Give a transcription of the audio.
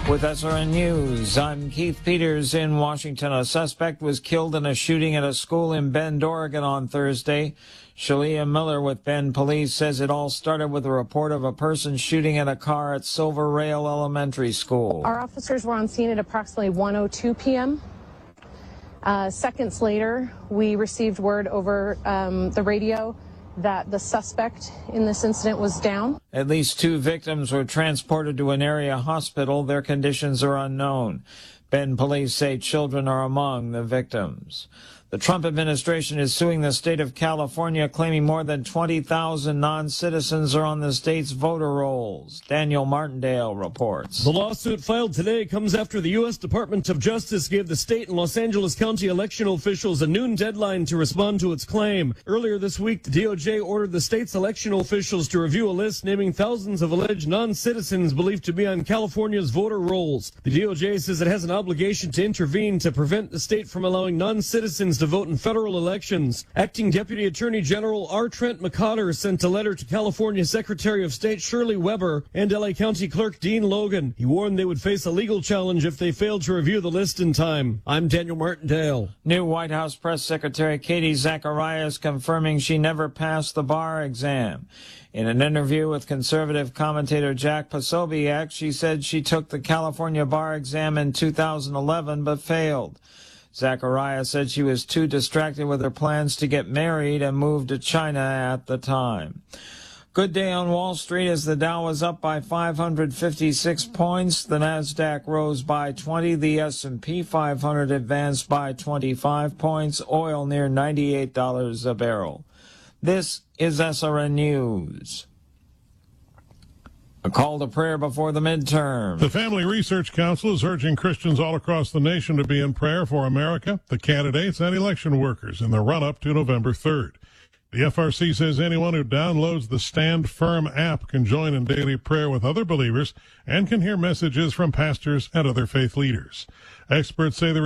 With SRN News, I'm Keith Peters in Washington. A suspect was killed in a shooting at a school in Bend, Oregon on Thursday. Shalia Miller with Bend Police says it all started with a report of a person shooting at a car at Silver Rail Elementary School. Our officers were on scene at approximately 1:02 p.m. Seconds later, we received word over the radio that the suspect in this incident was down. At least 2 victims were transported to an area hospital. Their conditions are unknown. Bend police say children are among the victims. The Trump administration is suing the state of California, claiming more than 20,000 non-citizens are on the state's voter rolls. Daniel Martindale reports. The lawsuit filed today comes after the U.S. Department of Justice gave the state and Los Angeles County election officials a noon deadline to respond to its claim. Earlier this week, the DOJ ordered the state's election officials to review a list naming thousands of alleged non-citizens believed to be on California's voter rolls. The DOJ says it has an obligation to intervene to prevent the state from allowing non-citizens to vote in federal elections. Acting Deputy Attorney General R. Trent McCotter sent a letter to California Secretary of State Shirley Weber and L.A. County Clerk Dean Logan. He warned they would face a legal challenge if they failed to review the list in time. I'm Daniel Martindale. New White House Press Secretary Katie Zacharias confirming she never passed the bar exam. In an interview with conservative commentator Jack Posobiec, she said she took the California bar exam in 2011 but failed. Zacharias said she was too distracted with her plans to get married and moved to China at the time. Good day on Wall Street as the Dow was up by 556 points. The Nasdaq rose by 20. The S&P 500 advanced by 25 points. Oil near $98 a barrel. This is SRN News. A call to prayer before the midterm. The Family Research Council is urging Christians all across the nation to be in prayer for America, the candidates, and election workers in the run-up to November 3rd. The FRC says anyone who downloads the Stand Firm app can join in daily prayer with other believers and can hear messages from pastors and other faith leaders. Experts say the